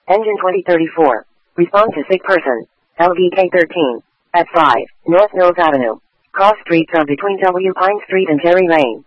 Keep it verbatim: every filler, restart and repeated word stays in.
Engine twenty thirty-four. Respond to sick person. L V K thirteen. At five, North Mills Avenue. Cross streets are between W. Pine Street and Cherry Lane.